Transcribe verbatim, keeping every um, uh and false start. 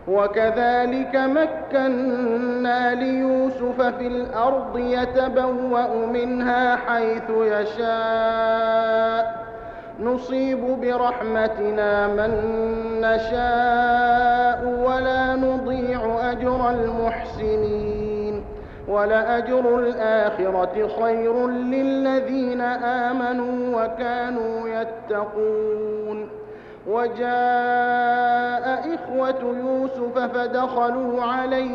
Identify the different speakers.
Speaker 1: وكذلك مكنا ليوسف في الأرض يتبوأ منها حيث يشاء نصيب برحمتنا من نشاء ولا نضيع أجر المحسنين ولأجر الآخرة خير للذين آمنوا وكانوا يتقون وجاء إخوة يوسف فدخلوا عليه